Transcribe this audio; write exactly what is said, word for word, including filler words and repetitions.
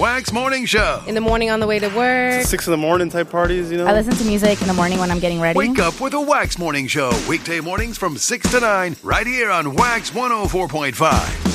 Wax Morning Show. In the morning on the way to work. Six in the morning type parties, you know? I listen to music in the morning when I'm getting ready. Wake up with a Wax Morning Show. Weekday mornings from six to nine, right here on Wax one oh four point five.